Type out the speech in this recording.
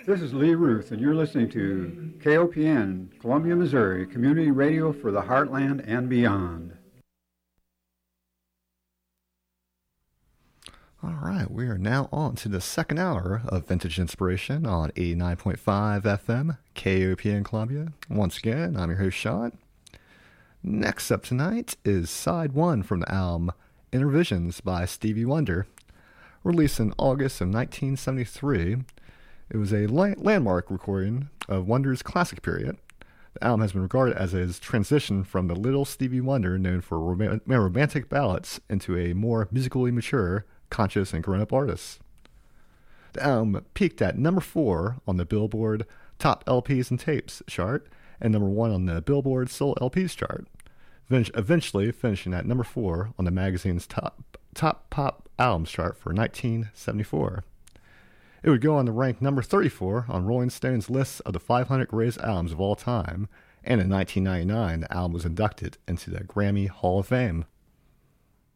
This is Lee Ruth, and you're listening to KOPN, Columbia, Missouri, community radio for the heartland and beyond. All right, we are now on to the second hour of Vintage Inspiration on 89.5 FM, KOPN Columbia. Once again, I'm your host, Sean. Next up tonight is Side 1 from the album Intervisions by Stevie Wonder. Released in August of 1973, it was a landmark recording of Wonder's classic period. The album has been regarded as his transition from the little Stevie Wonder known for romantic ballads into a more musically mature, conscious, and grown-up artist. The album peaked at number 4 on the Billboard Top LPs and Tapes chart and number 1 on the Billboard Soul LPs chart, eventually finishing at number 4 on the magazine's top pop albums chart for 1974. It would go on to rank number 34 on Rolling Stone's list of the 500 greatest albums of all time, and in 1999 the album was inducted into the Grammy Hall of Fame.